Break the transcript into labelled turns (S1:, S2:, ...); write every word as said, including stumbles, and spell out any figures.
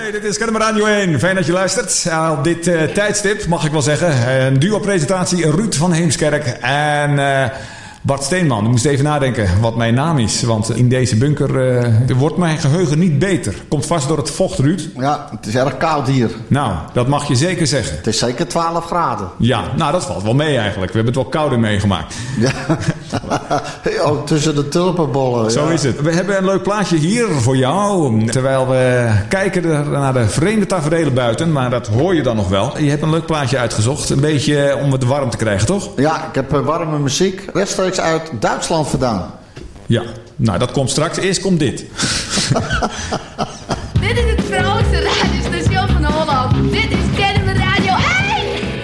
S1: Hey, dit is K N M Radio één. Fijn dat je luistert. Uh, op dit uh, tijdstip, mag ik wel zeggen. Een duo-presentatie, Ruud van Heemskerk en uh, Bart Steenman. Ik moest even nadenken wat mijn naam is. Want in deze bunker uh, wordt mijn geheugen niet beter. Komt vast door het vocht, Ruud.
S2: Ja, het is erg koud hier.
S1: Nou, dat mag je zeker zeggen.
S2: Het is zeker twaalf graden.
S1: Ja, nou dat valt wel mee eigenlijk. We hebben het wel kouder meegemaakt.
S2: Ja. Oh, tussen de tulpenbollen.
S1: Zo
S2: ja.
S1: is het. We hebben een leuk plaatje hier voor jou. Terwijl we kijken naar de vreemde taferelen buiten. Maar dat hoor je dan nog wel. Je hebt een leuk plaatje uitgezocht. Een beetje om het warm te krijgen, toch?
S2: Ja, ik heb warme muziek rechtstreeks uit Duitsland vandaan.
S1: Ja, nou dat komt straks. Eerst komt dit.